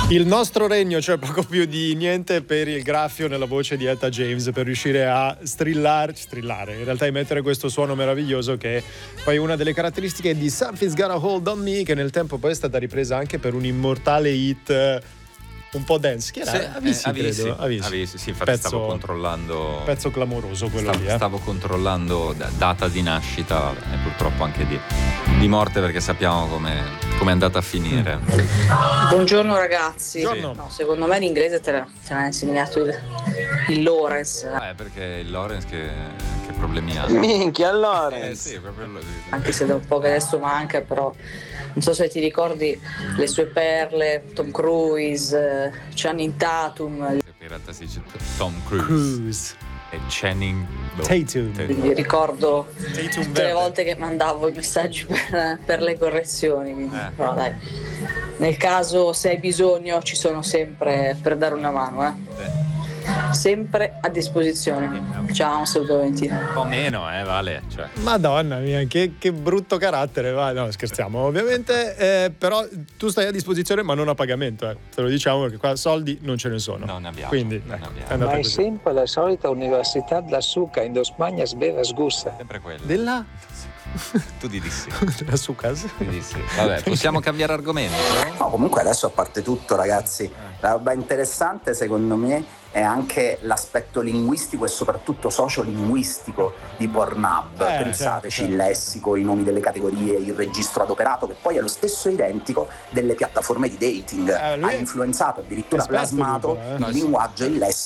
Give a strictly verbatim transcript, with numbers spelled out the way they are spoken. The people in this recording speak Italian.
Il nostro regno, cioè poco più di niente per il graffio nella voce di Etta James, per riuscire a strillare, strillare, in realtà emettere questo suono meraviglioso, che è poi una delle caratteristiche di Something's Got a Hold on Me, che nel tempo poi è stata ripresa anche per un immortale hit un po' dance, che era sì, Avisi, eh, Avisi, credo. Avisi. Avisi, sì, infatti pezzo, stavo controllando pezzo clamoroso quello stavo, lì eh. stavo controllando data di nascita e purtroppo anche di, di morte, perché sappiamo come è andata a finire. Mm. Buongiorno ragazzi. Buongiorno. No, secondo me l'inglese te l'ha, te l'ha insegnato il, il Lawrence. Eh, perché il Lawrence che, che problemi ha? Minchia, Lawrence. Eh sì, proprio lui. Anche se da un po' che adesso manca, però non so se ti ricordi le sue perle, Tom Cruise, Channing Tatum. In realtà si dice Tom Cruise, Cruise. e Channing Tatum. Mi ricordo Tatum tutte le verde. volte che mandavo i messaggi per, per le correzioni, quindi, Eh. però dai, nel caso se hai bisogno ci sono sempre per dare una mano, eh. Eh, Sempre a disposizione. Ciao, un saluto Valentino. un po' meno, eh, Vale. Cioè. Madonna mia, che, che brutto carattere, va. No, scherziamo ovviamente, eh, però tu stai a disposizione ma non a pagamento, eh. Te lo diciamo, perché qua soldi non ce ne sono. Non ne abbiamo. Quindi non eh, ne abbiamo. è andata Ma è così. sempre la solita università da Succa, in dos Magnas Bevas Gusta. Sempre quello. Della Tu di di sì. della Sucas. Tu di sì. Vabbè, possiamo cambiare argomento? No, comunque adesso, a parte tutto, ragazzi, la roba interessante secondo me è anche l'aspetto linguistico e soprattutto sociolinguistico di Pornhub. Eh, Pensateci, certo, certo. il lessico, i nomi delle categorie, il registro adoperato, che poi è lo stesso identico delle piattaforme di dating. Eh, lui Ha influenzato, addirittura esperto plasmato dico, eh. il linguaggio e il lessico